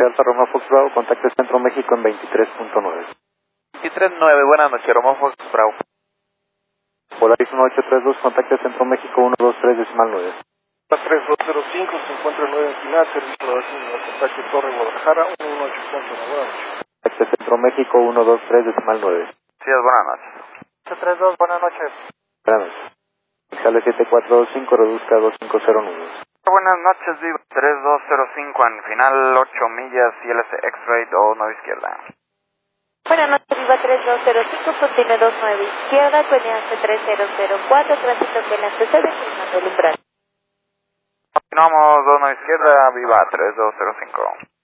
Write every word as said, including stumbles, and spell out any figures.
Alfa Romeo Fox Bravo, contacte Centro México en veintitrés punto nueve. veintitrés punto nueve, buenas noches, Romeo Fox Bravo. Polaris uno ocho tres dos, contacte Centro México uno dos tres decimal nueve. tres dos cero cinco, se encuentra nueve en final, servicio de vacuna, contacte Torre Guadalajara uno uno ocho punto nueve, buenas noches. Contacte Centro México uno dos tres decimal nueve. Sí, buenas noches. ocho tres dos, buenas noches. Buenas noches. Sale siete cuatro dos cinco, reduzca dos cinco cero nueve. Buenas noches, Viva tres dos cero cinco en final, ocho millas, I L C X-Ray dos nueve izquierda. Buenas noches, Viva tres dos cero cinco, continúe dos nueve izquierda, coordenación tres cero cero cuatro, tránsito que la antecede, terminando el umbral. Continuamos dos nueve izquierda, Viva tres dos cero cinco.